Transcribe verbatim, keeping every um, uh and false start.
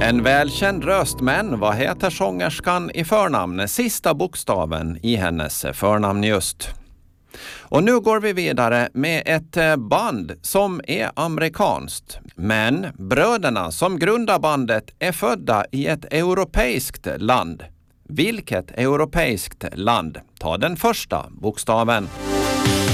En välkänd röst, men vad heter sångerskan i förnamn? Sista bokstaven i hennes förnamn just. Och nu går vi vidare med ett band som är amerikanskt. Men bröderna som grundar bandet är födda i ett europeiskt land. Vilket europeiskt land? Ta den första bokstaven.